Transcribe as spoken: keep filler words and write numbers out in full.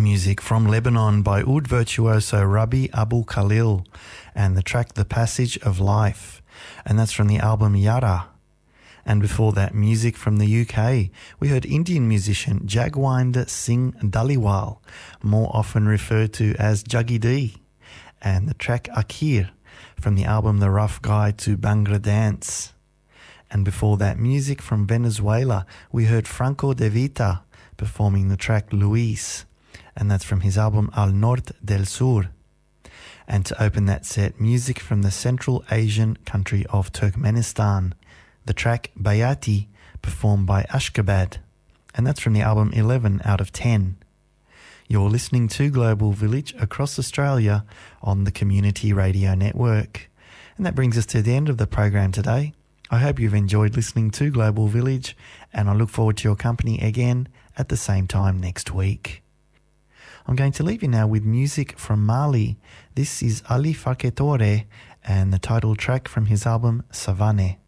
music from Lebanon by oud virtuoso Rabbi Abu Khalil and the track The Passage of Life, and that's from the album Yara. And before that, music from the U K. We heard Indian musician Jagwinder Singh Dhaliwal, more often referred to as Juggy D, and the track Akir from the album The Rough Guide to Bhangra Dance. And before that, music from Venezuela. We heard Franco De Vita performing the track Luis, and that's from his album Al Norte del Sur. And to open that set, music from the Central Asian country of Turkmenistan, the track Bayati, performed by Ashkabad, and that's from the album eleven out of ten. You're listening to Global Village across Australia on the Community Radio Network. And that brings us to the end of the program today. I hope you've enjoyed listening to Global Village, and I look forward to your company again at the same time next week. I'm going to leave you now with music from Mali. This is Ali Faketore and the title track from his album Savane.